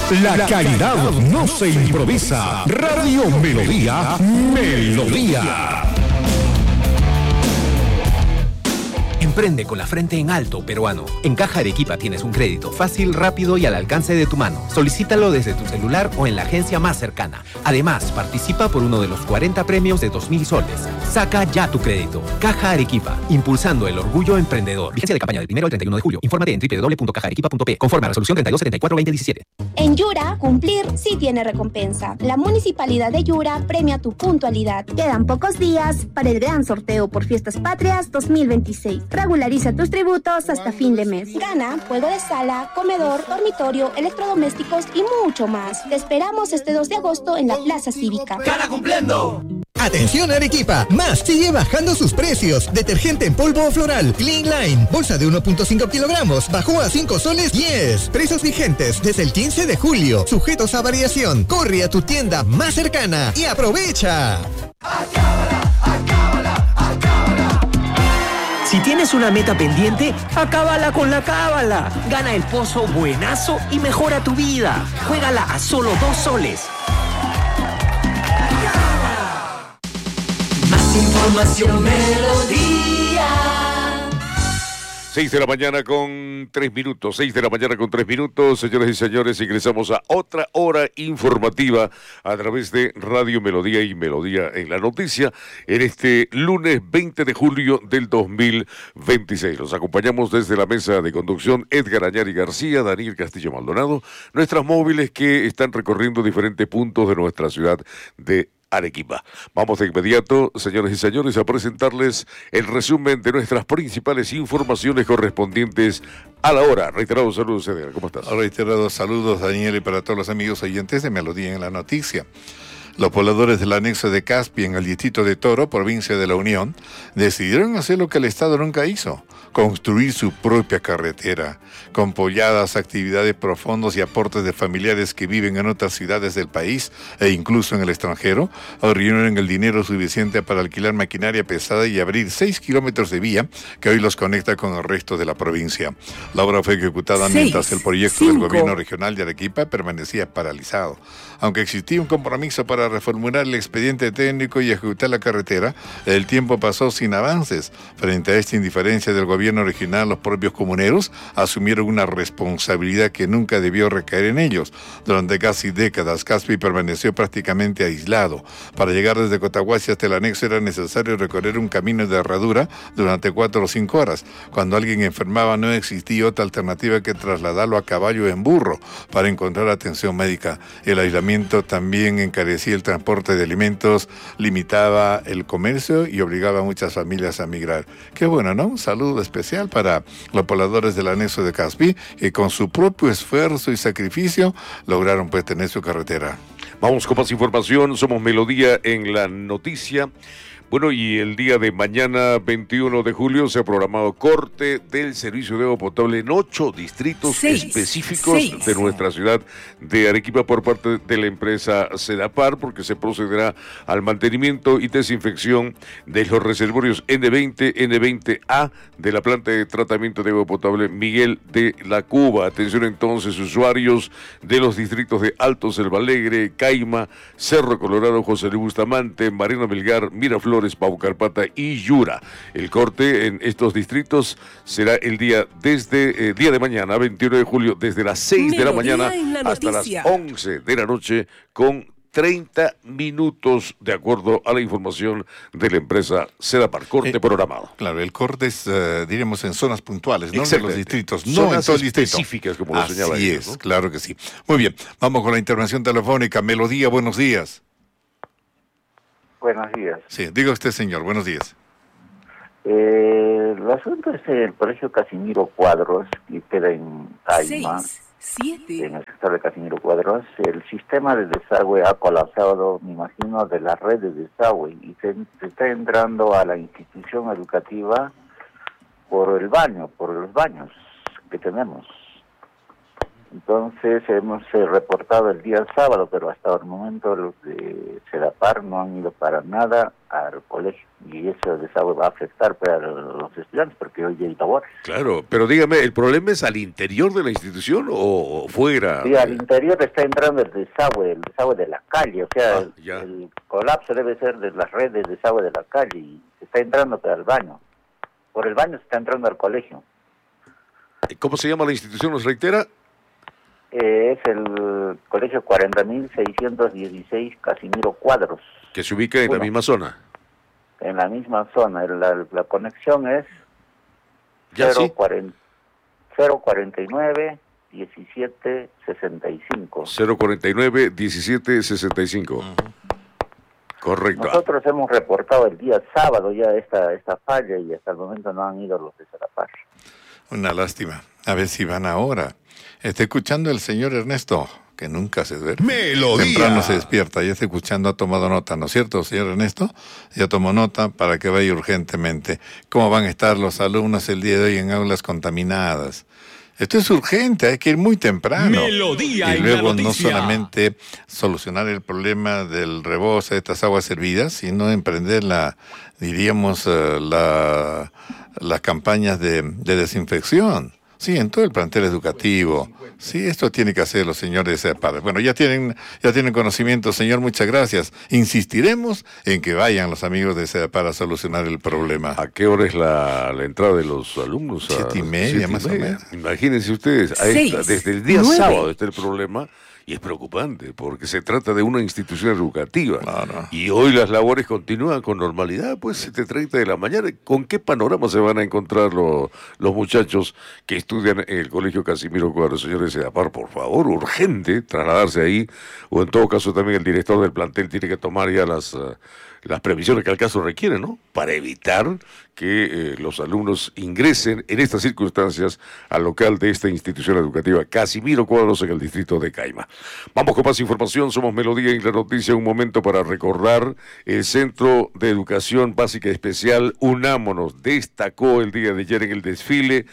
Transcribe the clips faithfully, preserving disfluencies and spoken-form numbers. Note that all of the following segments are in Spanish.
La calidad no se improvisa. Radio Melodía, Melodía. Emprende con la frente en alto, peruano. En Caja Arequipa tienes un crédito fácil, rápido y al alcance de tu mano. Solicítalo desde tu celular o en la agencia más cercana. Además, participa por uno de los cuarenta premios de dos mil soles. Saca ya tu crédito. Caja Arequipa, impulsando el orgullo emprendedor. Vigencia de campaña del primero al treinta y uno de julio. Infórmate en doble u doble u doble u punto caja arequipa punto pe. Conforme a resolución treinta y dos setenta y cuatro veinte diecisiete. En Yura, cumplir sí tiene recompensa. La Municipalidad de Yura premia tu puntualidad. Quedan pocos días para el gran sorteo por Fiestas Patrias dos mil veintiséis. Regulariza tus tributos hasta fin de mes. Gana juego de sala, comedor, dormitorio, electrodomésticos y mucho más. Te esperamos este dos de agosto en la Plaza Cívica. ¡Gana cumpliendo! Atención Arequipa, Más sigue bajando sus precios. Detergente en polvo floral Clean Line, bolsa de uno punto cinco kilogramos, bajó a cinco soles diez. Precios vigentes desde el quince de julio, sujetos a variación. Corre a tu tienda más cercana y aprovecha. ¡Acábala, acábala, acábala! Si tienes una meta pendiente, acábala con la cábala. Gana el pozo buenazo y mejora tu vida. Juégala a solo dos soles. Más información, Melodía. Seis de la mañana con tres minutos, seis de la mañana con tres minutos, señoras y señores, ingresamos a otra hora informativa a través de Radio Melodía y Melodía en la Noticia en este lunes veinte de julio del dos mil veintiséis. Los acompañamos desde la mesa de conducción Edgar Añari García, Daniel Castillo Maldonado, nuestras móviles que están recorriendo diferentes puntos de nuestra ciudad de Arequipa. Vamos de inmediato, señores y señores, a presentarles el resumen de nuestras principales informaciones correspondientes a la hora. Reiterados saludos, Edgar, ¿cómo estás? Reiterados saludos, Daniel, y para todos los amigos oyentes de Melodía en la Noticia. Los pobladores del anexo de Caspi en el distrito de Toro, provincia de La Unión, decidieron hacer lo que el Estado nunca hizo: construir su propia carretera, con polladas, actividades profundas y aportes de familiares que viven en otras ciudades del país e incluso en el extranjero, reunieron el dinero suficiente para alquilar maquinaria pesada y abrir seis kilómetros de vía que hoy los conecta con el resto de la provincia. La obra fue ejecutada seis, mientras el proyecto cinco. del gobierno regional de Arequipa permanecía paralizado. Aunque existía un compromiso para reformular el expediente técnico y ejecutar la carretera, el tiempo pasó sin avances. Frente a esta indiferencia del gobierno regional, los propios comuneros asumieron una responsabilidad que nunca debió recaer en ellos. Durante casi décadas, Caspi permaneció prácticamente aislado. Para llegar desde Cotahuasi hasta el anexo era necesario recorrer un camino de herradura durante cuatro o cinco horas. Cuando alguien enfermaba, no existía otra alternativa que trasladarlo a caballo o en burro para encontrar atención médica. El aislamiento también encarecía el transporte de alimentos, limitaba el comercio y obligaba a muchas familias a migrar. Qué bueno, ¿no? Un saludo especial para los pobladores del anexo de Caspi, que con su propio esfuerzo y sacrificio lograron pues tener su carretera. Vamos con más información, somos Melodía en la Noticia. Bueno, y el día de mañana, veintiuno de julio, se ha programado corte del servicio de agua potable en ocho distritos seis, específicos seis. de nuestra ciudad de Arequipa por parte de la empresa Sedapar, porque se procederá al mantenimiento y desinfección de los reservorios ene veinte, ene veinte A de la planta de tratamiento de agua potable Miguel de la Cuba. Atención entonces, usuarios de los distritos de Alto Selva Alegre, Caima, Cerro Colorado, José Luis Bustamante, Mariano Melgar, Miraflores, Paucarpata y Yura. El corte en estos distritos será el día desde eh, día de mañana, veintiuno de julio, desde las seis Melodía de la mañana la hasta las once de la noche, con treinta minutos, de acuerdo a la información de la empresa Sedapar. Corte eh, programado. Claro, el corte es, uh, diríamos, en zonas puntuales, no de los distritos, no en todo el distrito. Específicas, como lo Así señala Así es, ¿no? Claro que sí. Muy bien, vamos con la intervención telefónica. Melodía, buenos días. Buenos días. Sí, diga usted, señor, buenos días. Eh, el asunto es el colegio Casimiro Cuadros, que queda en Caima, siete. en el sector de Casimiro Cuadros. El sistema de desagüe ha colapsado, me imagino, de la red de desagüe, y se, se está entrando a la institución educativa por el baño, por los baños que tenemos. Entonces hemos eh, reportado el día sábado, pero hasta el momento los de Sedapar no han ido para nada al colegio. Y ese desagüe va a afectar para los estudiantes porque hoy hay labores. Claro, pero dígame, ¿el problema es al interior de la institución o, o fuera? Sí, al interior está entrando el desagüe, el desagüe de la calle. O sea, Ah, el, ya. el colapso debe ser de las redes de desagüe de la calle y se está entrando para el baño. Por el baño se está entrando al colegio. ¿Cómo se llama la institución? ¿Nos reitera? Eh, es el colegio cuarenta mil seiscientos dieciséis Casimiro Cuadros, Que se ubica en la Uno. misma zona. en la misma zona. La, la conexión es Ya, sí. cero cuarenta y nueve diecisiete sesenta y cinco. cero cuarenta y nueve diecisiete sesenta y cinco. Correcto. Nosotros hemos reportado el día sábado ya esta esta falla y hasta el momento no han ido los de Serapaz. Una lástima. A ver si van ahora. Está escuchando el señor Ernesto, que nunca se duerme. Melodía. Temprano se despierta, ya está escuchando, ha tomado nota, ¿no es cierto, señor Ernesto? Ya tomó nota para que vaya urgentemente. ¿Cómo van a estar los alumnos el día de hoy en aulas contaminadas? Esto es urgente, hay que ir muy temprano. Melodía y en luego la no noticia. solamente solucionar el problema del rebose de estas aguas servidas, sino emprender la, diríamos, eh, la, las campañas de, de desinfección. Sí, en todo el plantel educativo. Sí, esto tiene que hacer los señores de padres. Bueno, ya tienen, ya tienen conocimiento, señor, muchas gracias. Insistiremos en que vayan los amigos de SEDA para solucionar el problema. ¿A qué hora es la, la entrada de los alumnos? A Siete y media, siete y más o media. menos. Imagínense ustedes, a Seis, esta- desde el día nueve. sábado está el problema y es preocupante porque se trata de una institución educativa. Claro. Y hoy las labores continúan con normalidad, pues siete treinta de la mañana. ¿Con qué panorama se van a encontrar lo- los muchachos que estudian en el Colegio Casimiro Cuadros? Señores de Sedapar, por favor, urgente trasladarse ahí, o en todo caso también el director del plantel tiene que tomar ya las, eh, las previsiones que al caso requiere, ¿no? Para evitar que eh, los alumnos ingresen en estas circunstancias al local de esta institución educativa Casimiro Cuadros en el distrito de Caima. Vamos con más información, somos Melodía en la noticia, un momento para recordar el Centro de Educación Básica Especial Unámonos destacó el día de ayer en el desfile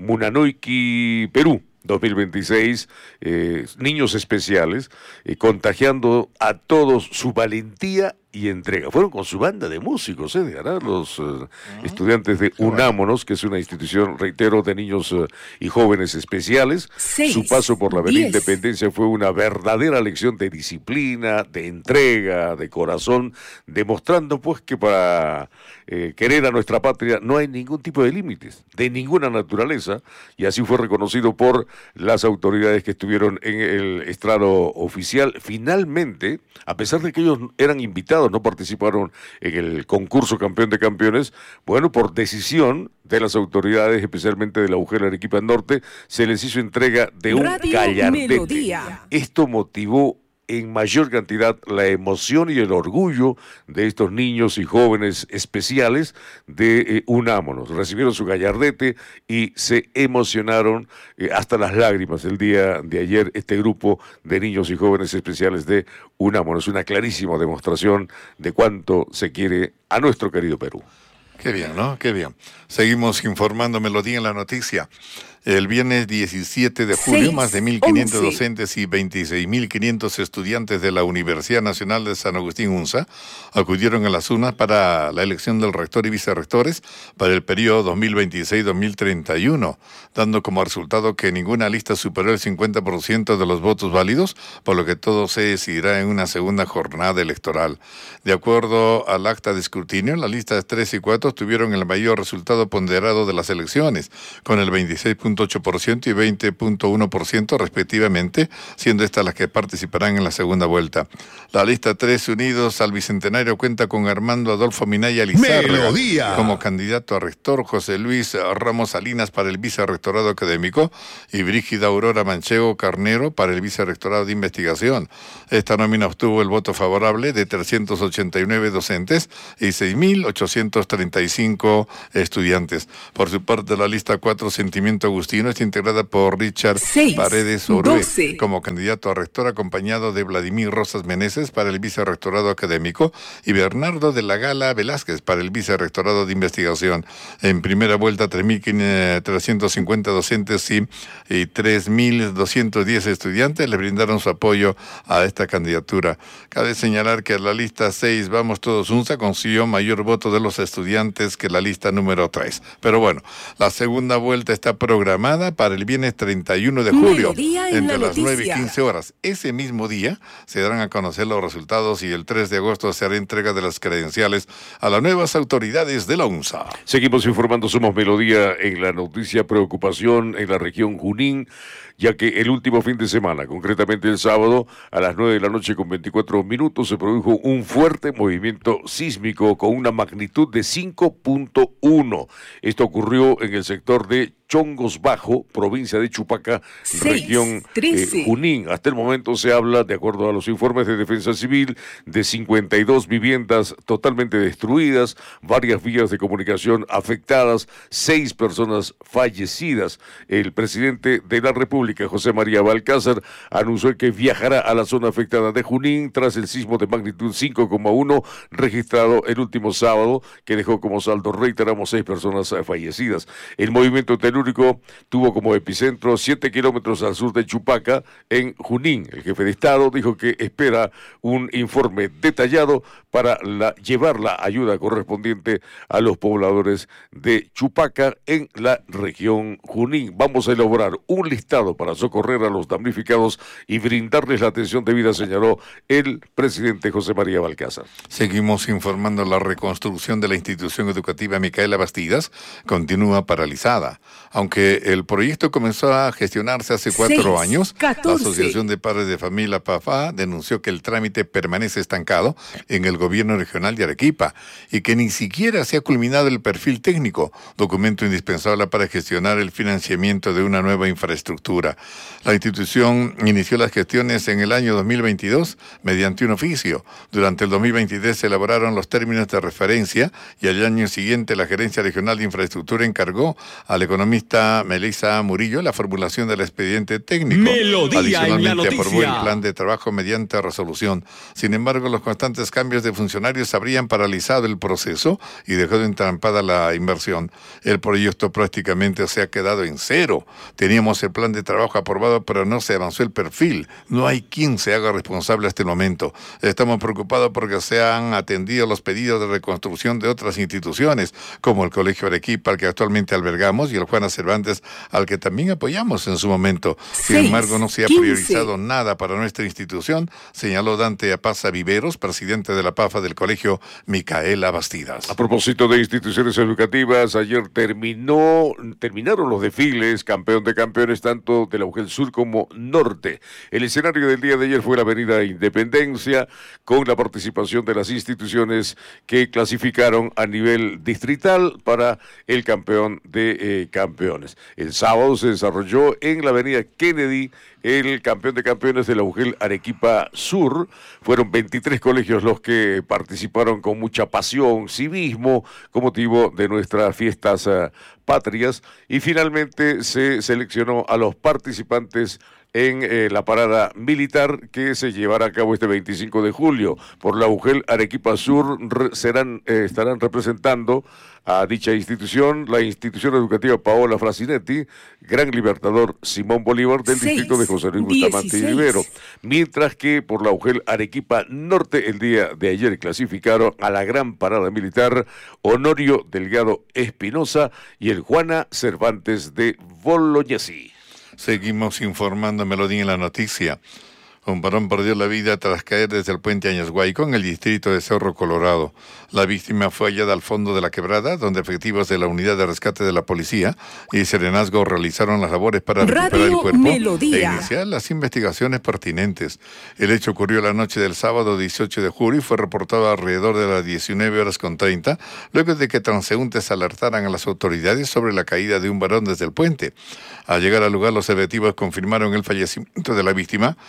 Munanoiki, Perú. dos mil veintiséis, eh, niños especiales, eh, contagiando a todos su valentía y entrega. Fueron con su banda de músicos, ¿eh? De Ará, los eh, estudiantes de Unámonos, que es una institución, reitero, de niños eh, y jóvenes especiales. Seis, Su paso por la Avenida diez. Independencia fue una verdadera lección de disciplina, de entrega, de corazón, demostrando pues que para eh, querer a nuestra patria no hay ningún tipo de límites, de ninguna naturaleza, y así fue reconocido por las autoridades que estuvieron en el estrado oficial. Finalmente, a pesar de que ellos eran invitados, no participaron en el concurso Campeón de Campeones, bueno, por decisión de las autoridades, especialmente de la U G L Arequipa Norte, se les hizo entrega de un Radio gallardete. Melodía. Esto motivó en mayor cantidad la emoción y el orgullo de estos niños y jóvenes especiales de eh, Unámonos. Recibieron su gallardete y se emocionaron eh, hasta las lágrimas el día de ayer este grupo de niños y jóvenes especiales de Unámonos. Una clarísima demostración de cuánto se quiere a nuestro querido Perú. Qué bien, ¿no? Qué bien. Seguimos informando Melodía en la noticia. El viernes diecisiete de julio, Seis, más de mil quinientos once. docentes y veintiséis mil quinientos estudiantes de la Universidad Nacional de San Agustín UNSA acudieron a las urnas para la elección del rector y vicerrectores para el periodo dos mil veintiséis dos mil treinta y uno, dando como resultado que ninguna lista superó el cincuenta por ciento de los votos válidos, por lo que todo se decidirá en una segunda jornada electoral. De acuerdo al acta de escrutinio, las listas tres y cuatro tuvieron el mayor resultado ponderado de las elecciones, con el veintiséis punto ocho por ciento y veinte punto uno por ciento respectivamente, siendo estas las que participarán en la segunda vuelta. La lista tres Unidos al Bicentenario cuenta con Armando Adolfo Minaya Lizárraga Melodía. como candidato a rector, José Luis Ramos Salinas para el vicerrectorado académico y Brígida Aurora Manchego Carnero para el vicerrectorado de investigación. Esta nómina obtuvo el voto favorable de trescientos ochenta y nueve docentes y seis mil ochocientos treinta y cinco estudiantes. Por su parte, la lista cuatro Sentimiento Agustín Agustino está integrada por Richard seis, Paredes Orue doce. como candidato a rector, acompañado de Vladimir Rosas Meneses para el vicerrectorado académico y Bernardo de la Gala Velázquez para el vicerrectorado de investigación. En primera vuelta, tres mil trescientos cincuenta docentes y, y tres mil doscientos diez estudiantes le brindaron su apoyo a esta candidatura. Cabe señalar que la lista seis, Vamos Todos UNSA, consiguió mayor voto de los estudiantes que la lista número tres. Pero bueno, la segunda vuelta está programada para el viernes treinta y uno de julio, Melodía en entre la las nueve y noticia. quince horas. Ese mismo día se darán a conocer los resultados y el tres de agosto se hará entrega de las credenciales a las nuevas autoridades de la UNSA. Seguimos informando, somos Melodía en la noticia. Preocupación en la región Junín, ya que el último fin de semana, concretamente el sábado, a las nueve de la noche con veinticuatro minutos, se produjo un fuerte movimiento sísmico con una magnitud de cinco punto uno. Esto ocurrió en el sector de Chongos Bajo, provincia de Chupaca, Seis, región trece. eh, Junín. Hasta el momento se habla, de acuerdo a los informes de Defensa Civil, de cincuenta y dos viviendas totalmente destruidas, varias vías de comunicación afectadas, seis personas fallecidas. El presidente de la República, José María Balcázar, anunció que viajará a la zona afectada de Junín tras el sismo de magnitud cinco coma uno registrado el último sábado, que dejó como saldo, reiteramos, seis personas eh, fallecidas. El movimiento telúrico tuvo como epicentro siete kilómetros al sur de Chupaca, en Junín. El jefe de Estado dijo que espera un informe detallado para la, llevar la ayuda correspondiente a los pobladores de Chupaca en la región Junín. Vamos a elaborar un listado para socorrer a los damnificados y brindarles la atención debida, señaló el presidente José María Balcázar. Seguimos informando. La reconstrucción de la institución educativa Micaela Bastidas continúa paralizada. Aunque el proyecto comenzó a gestionarse hace cuatro Seis, años, catorce. la Asociación de Padres de Familia PAFA denunció que el trámite permanece estancado en el gobierno regional de Arequipa y que ni siquiera se ha culminado el perfil técnico, documento indispensable para gestionar el financiamiento de una nueva infraestructura. La institución inició las gestiones en el año dos mil veintidós mediante un oficio. Durante el dos mil veintitrés se elaboraron los términos de referencia y al año siguiente la Gerencia Regional de Infraestructura encargó al economista Melissa Murillo la formulación del expediente técnico. Melodía en la Adicionalmente aprobó el noticia. plan de trabajo mediante resolución. Sin embargo, los constantes cambios de funcionarios habrían paralizado el proceso y dejado entrampada la inversión. El proyecto prácticamente se ha quedado en cero. Teníamos el plan de trabajo aprobado, pero no se avanzó el perfil. No hay quien se haga responsable hasta el momento. Estamos preocupados porque se han atendido los pedidos de reconstrucción de otras instituciones, como el Colegio Arequipa, al que actualmente albergamos, y el Juana Cervantes, al que también apoyamos en su momento. Sin Seis, embargo, no se ha quince. priorizado nada para nuestra institución, señaló Dante Apaza Viveros, presidente de la PAFA del Colegio Micaela Bastidas. A propósito de instituciones educativas, ayer terminó, terminaron los desfiles campeón de campeones tanto de la UGEL Sur como Norte. El escenario del día de ayer fue la Avenida Independencia, con la participación de las instituciones que clasificaron a nivel distrital para el campeón de eh, campeones. El sábado se desarrolló en la Avenida Kennedy el campeón de campeones de la UGEL Arequipa Sur. Fueron veintitrés colegios los que participaron con mucha pasión, civismo, con motivo de nuestras fiestas uh, patrias, y finalmente se seleccionó a los participantes en eh, la parada militar que se llevará a cabo este veinticinco de julio. Por la UGEL Arequipa Sur re, serán, eh, estarán representando a dicha institución la institución educativa Paola Frasinetti, Gran Libertador Simón Bolívar del Seis, distrito de José Luis Bustamante y dieciséis. Rivero, mientras que por la UGEL Arequipa Norte el día de ayer clasificaron a la gran parada militar Honorio Delgado Espinosa y el Juana Cervantes de Bolognesi. Seguimos informando Melodía en la noticia. Un varón perdió la vida tras caer desde el puente Añashuayco en el distrito de Cerro Colorado. La víctima fue hallada al fondo de la quebrada, donde efectivos de la unidad de rescate de la policía y Serenazgo realizaron las labores para recuperar Radio el cuerpo Melodía. e iniciar las investigaciones pertinentes. El hecho ocurrió la noche del sábado dieciocho de julio y fue reportado alrededor de las diecinueve horas con treinta, luego de que transeúntes alertaran a las autoridades sobre la caída de un varón desde el puente. Al llegar al lugar, los efectivos confirmaron el fallecimiento de la víctima, cuyo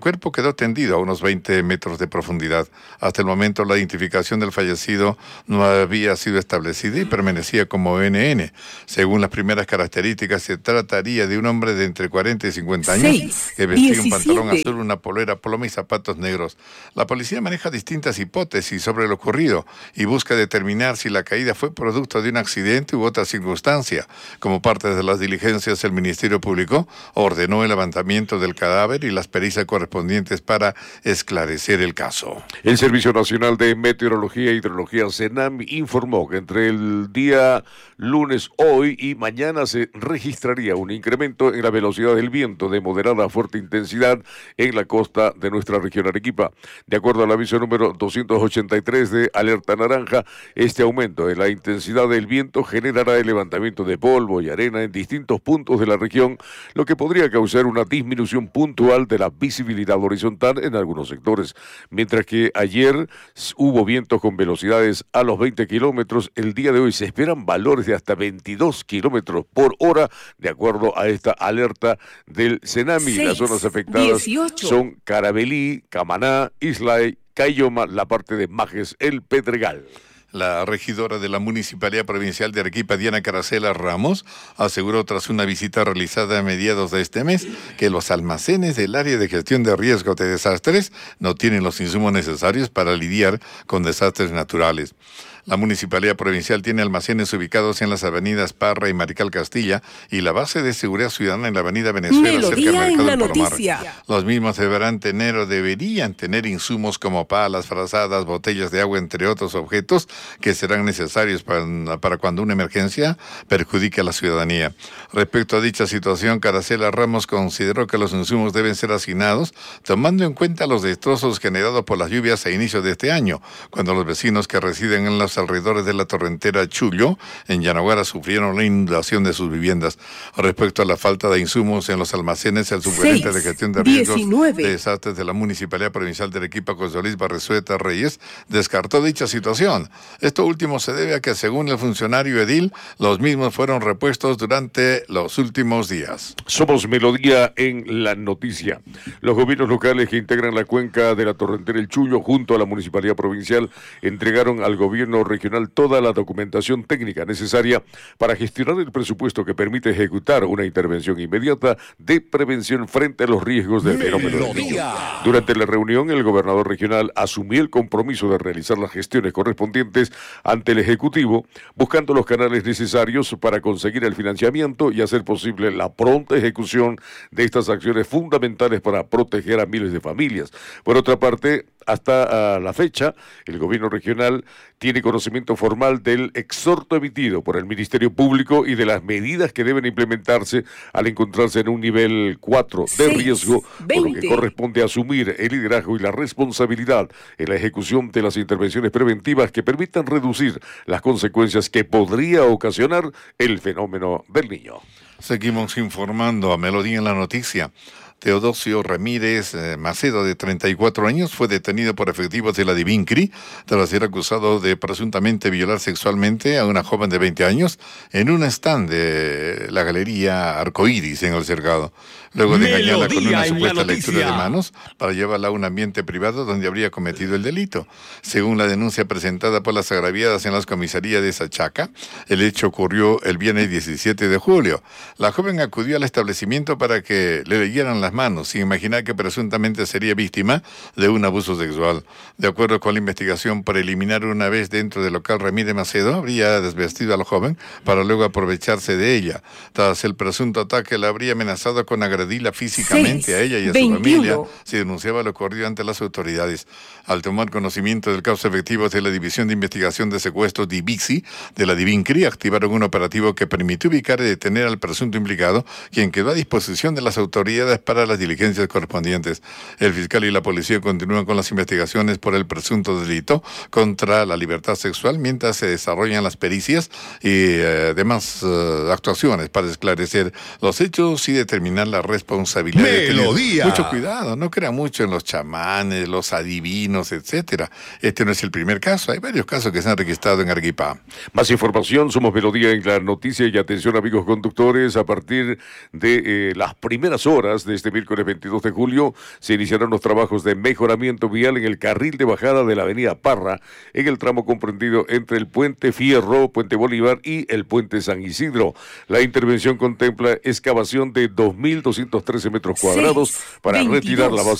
cuerpo quedó tendido a unos veinte metros de profundidad. Hasta el momento la identificación del fallecido no había sido establecida y permanecía como N N. Según las primeras características, se trataría de un hombre de entre cuarenta y cincuenta años seis, que vestía diecisiete. un pantalón azul, una polera ploma y zapatos negros. La policía maneja distintas hipótesis sobre lo ocurrido y busca determinar si la caída fue producto de un accidente u otra circunstancia. Como parte de las diligencias, el Ministerio Público ordenó el levantamiento del cadáver y las pericias correspondientes para esclarecer el caso. El Servicio Nacional de Meteorología e Hidrología, SENAM, informó que entre el día lunes, hoy y mañana se registraría un incremento en la velocidad del viento de moderada a fuerte intensidad en la costa de nuestra región Arequipa. De acuerdo al aviso número doscientos ochenta y tres de Alerta Naranja, este aumento de la intensidad del viento generará el levantamiento de polvo y arena en distintos puntos de la región, lo que podría causar una disminución puntual de la visibilidad horizontal en algunos sectores. Mientras que ayer hubo vientos con velocidades a los veinte kilómetros, el día de hoy se esperan valores de hasta veintidós kilómetros por hora, de acuerdo a esta alerta del SENAMI. seis, Las zonas afectadas dieciocho. son Carabelí, Camaná, Islay, Cayoma, la parte de Majes, El Pedregal. La regidora de la Municipalidad Provincial de Arequipa, Diana Caracela Ramos, aseguró tras una visita realizada a mediados de este mes que los almacenes del área de gestión de riesgo de desastres no tienen los insumos necesarios para lidiar con desastres naturales. La Municipalidad Provincial tiene almacenes ubicados en las avenidas Parra y Marical Castilla y la base de seguridad ciudadana en la avenida Venezuela, cerca del Melodía en Mercado la del Palomar. noticia. Los mismos deberán tener o deberían tener insumos como palas, frazadas, botellas de agua, entre otros objetos que serán necesarios para, para cuando una emergencia perjudique a la ciudadanía. Respecto a dicha situación, Caracela Ramos consideró que los insumos deben ser asignados tomando en cuenta los destrozos generados por las lluvias a inicios de este año, cuando los vecinos que residen en los alrededores de la torrentera Chullo, en Yanaguara, sufrieron la inundación de sus viviendas. Respecto a la falta de insumos en los almacenes, el subgerente de gestión de riesgos diecinueve. de desastres de la Municipalidad Provincial de Arequipa, José Luis Barresueta Reyes, descartó dicha situación. Esto último se debe a que, según el funcionario edil, los mismos fueron repuestos durante los últimos días. Somos Melodía en la noticia. Los gobiernos locales que integran la cuenca de la torrentera El Chullo junto a la Municipalidad Provincial entregaron al gobierno regional toda la documentación técnica necesaria para gestionar el presupuesto que permite ejecutar una intervención inmediata de prevención frente a los riesgos del fenómeno del Niño. Durante la reunión, el gobernador regional asumió el compromiso de realizar las gestiones correspondientes ante el Ejecutivo, buscando los canales necesarios para conseguir el financiamiento y hacer posible la pronta ejecución de estas acciones fundamentales para proteger a miles de familias. Por otra parte, hasta uh, la fecha, el gobierno regional tiene conocimiento formal del exhorto emitido por el Ministerio Público y de las medidas que deben implementarse al encontrarse en un nivel cuatro de riesgo, por lo que corresponde asumir el liderazgo y la responsabilidad en la ejecución de las intervenciones preventivas que permitan reducir las consecuencias que podría ocasionar el fenómeno del Niño. Seguimos informando a Melodía en la noticia. Teodosio Ramírez eh, Macedo, de treinta y cuatro años, fue detenido por efectivos de la Divincri tras ser acusado de presuntamente violar sexualmente a una joven de veinte años en un stand de la galería Arcoíris en El Cercado. Luego de engañarla con una supuesta lectura de manos para llevarla a un ambiente privado donde habría cometido el delito. Según la denuncia presentada por las agraviadas en las comisarías de Sachaca, el hecho ocurrió el viernes diecisiete de julio. La joven acudió al establecimiento para que le leyeran las manos, sin imaginar que presuntamente sería víctima de un abuso sexual. De acuerdo con la investigación preliminar, una vez dentro del local, Ramírez Macedo habría desvestido a la joven para luego aprovecharse de ella. Tras el presunto ataque, la habría amenazado con agredirla físicamente seis, a ella y a veintiuno. su familia si denunciaba lo ocurrido ante las autoridades. Al tomar conocimiento del caso, efectivos de la División de Investigación de Secuestros Divixi de la Divincri activaron un operativo que permitió ubicar y detener al presunto implicado, quien quedó a disposición de las autoridades para las diligencias correspondientes. El fiscal y la policía continúan con las investigaciones por el presunto delito contra la libertad sexual mientras se desarrollan las pericias y eh, demás eh, actuaciones para esclarecer los hechos y determinar la responsabilidad. Melodía. Mucho cuidado, no crean mucho en los chamanes, los adivinos, etcétera. Este no es el primer caso, hay varios casos que se han registrado en Arequipa. Más información, somos Melodía en la noticia y atención amigos conductores, a partir de eh, las primeras horas de esta este miércoles veintidós de julio se iniciarán los trabajos de mejoramiento vial en el carril de bajada de la avenida Parra, en el tramo comprendido entre el puente Fierro, puente Bolívar y el puente San Isidro. La intervención contempla excavación de dos mil doscientos trece metros cuadrados para retirar la base